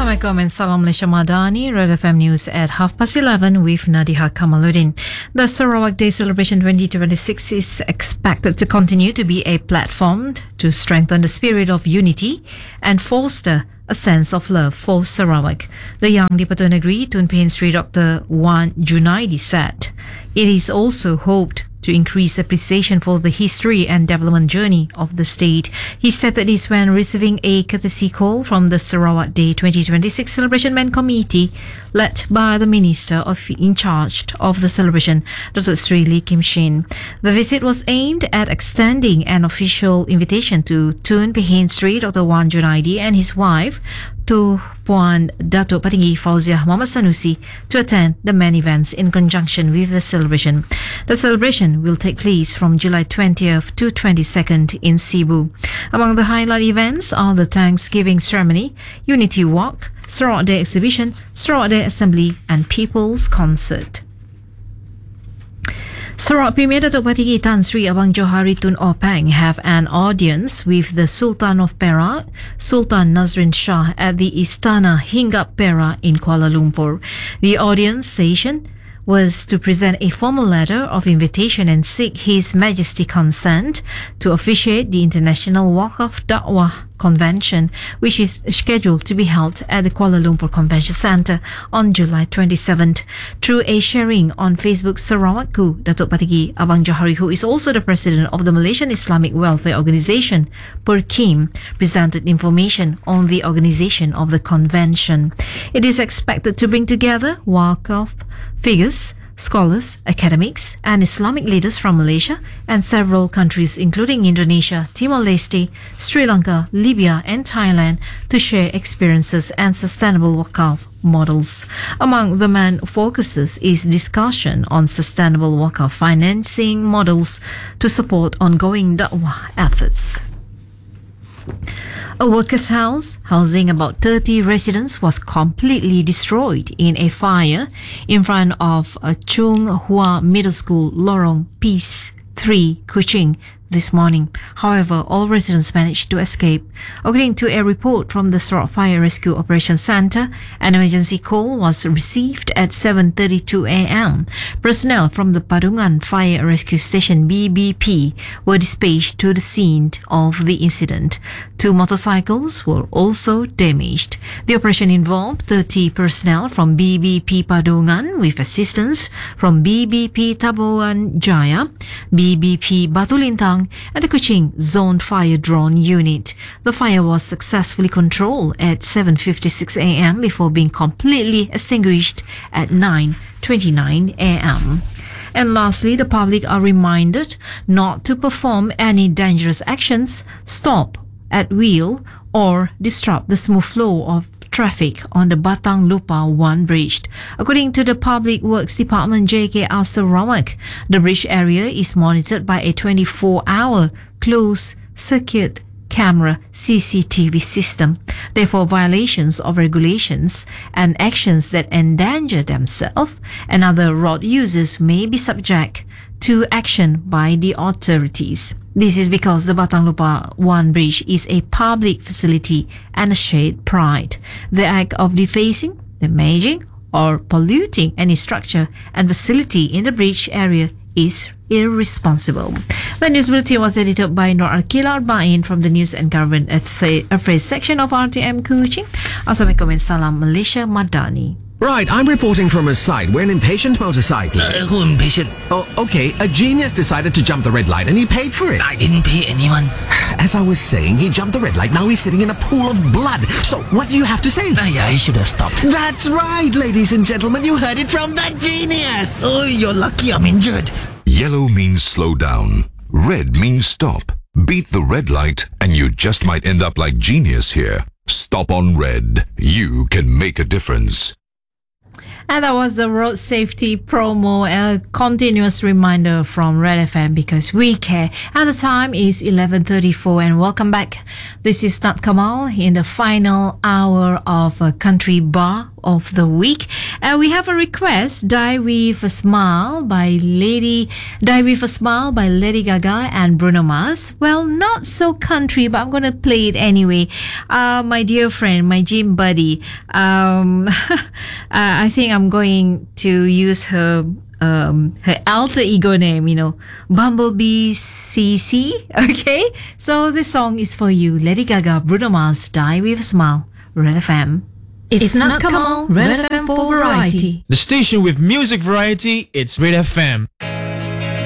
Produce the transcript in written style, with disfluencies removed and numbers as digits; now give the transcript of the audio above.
Assalamualaikum and Salam Malaysia Madani, Red FM News at 11:30 with Nadiha Kamaluddin. The Sarawak Day Celebration 2026 is expected to continue to be a platform to strengthen the spirit of unity and foster a sense of love for Sarawak. The Yang di-Pertua Negeri Tun Pehin Sri Dr. Wan Junaidi said it is also hoped to increase appreciation for the history and development journey of the state. He stated this when receiving a courtesy call from the Sarawak Day 2026 Celebration Main Committee led by the Minister in charge of the celebration, Dr. Sri Lee Kim Shin. The visit was aimed at extending an official invitation to Tun Pehin Sri Dr. Wan Junaidi and his wife, to Puan Datuk Patinggi Fauziah Muhammad Sanusi, to attend the main events in conjunction with the celebration. The celebration will take place from July 20th to 22nd in Cebu. Among the highlight events are the Thanksgiving ceremony, Unity Walk, Sarawak Day exhibition, Sarawak Day Assembly and People's Concert. Sarawak Premier Datuk Patinggi Tan Sri Abang Johari Tun Openg have an audience with the Sultan of Perak, Sultan Nazrin Shah, at the Istana Hinggap Perak in Kuala Lumpur. The audience session was to present a formal letter of invitation and seek His Majesty consent to officiate the International Waqf Da'wah Convention, which is scheduled to be held at the Kuala Lumpur Convention Centre on July 27th. Through a sharing on Facebook, Sarawakku, Datuk Patinggi Abang Johari, who is also the president of the Malaysian Islamic Welfare Organisation, PERKIM, presented information on the organisation of the convention. It is expected to bring together Waqf figures, scholars, academics and Islamic leaders from Malaysia and several countries including Indonesia, Timor-Leste, Sri Lanka, Libya and Thailand to share experiences and sustainable Waqf models. Among the main focuses is discussion on sustainable Waqf financing models to support ongoing da'wah efforts. A workers' house housing about 30 residents was completely destroyed in a fire in front of Chung Hua Middle School, Lorong Peace 3, Kuching, this morning. However, all residents managed to escape. According to a report from the Sarawak Fire Rescue Operations Centre, an emergency call was received at 7:32 a.m. Personnel from the Padungan Fire Rescue Station BBP were dispatched to the scene of the incident. 2 motorcycles were also damaged. The operation involved 30 personnel from BBP Padungan with assistance from BBP Tabuan Jaya, BBP Batu Lintang and the Kuching Zoned Fire Drone Unit. The fire was successfully controlled at 7:56 a.m. before being completely extinguished at 9:29 a.m. And lastly, the public are reminded not to perform any dangerous actions, stop at wheel or disrupt the smooth flow of traffic on the Batang Lupa 1 bridge. According to the Public Works Department JKR Sarawak, the bridge area is monitored by a 24-hour closed circuit camera CCTV system. Therefore, violations of regulations and actions that endanger themselves and other road users may be subject to action by the authorities. This is because the Batang Lupa 1 bridge is a public facility and a shared pride. The act of defacing, damaging or polluting any structure and facility in the bridge area is irresponsible. The news bulletin was edited by Nur Arkila Arbain from the News and Government Affairs section of RTM Kuching. Assalamualaikum and Salam Malaysia Madani. Right, I'm reporting from a site where an impatient motorcyclist... Who impatient? Oh, okay. A genius decided to jump the red light and he paid for it. I didn't pay anyone. As I was saying, he jumped the red light. Now he's sitting in a pool of blood. So, what do you have to say? Yeah, I should have stopped. That's right, ladies and gentlemen. You heard it from the genius. Oh, you're lucky I'm injured. Yellow means slow down. Red means stop. Beat the red light and you just might end up like genius here. Stop on red. You can make a difference. And that was the road safety promo, a continuous reminder from Red FM because we care. And the time is 11:34 and welcome back. This is Nat Kamal in the final hour of Country Bar of the week. And we have a request, Die With a Smile by Lady Gaga and Bruno Mars. Well, not so country, but I'm going to play it anyway. My dear friend, my gym buddy, I think I'm going to use her alter ego name, Bumblebee CC. Okay, so this song is for you. Lady Gaga, Bruno Mars, Die With a Smile. Red FM. It's not come on, Red FM for variety. The station with music variety, it's Red FM.